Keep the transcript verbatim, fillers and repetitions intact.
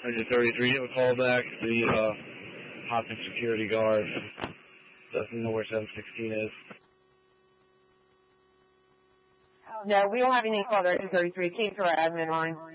Engine thirty-three, you have a call back. The uh, hostage security guard doesn't know where seven sixteen is. No, we don't have any call back to thirty-three. It came through our admin line.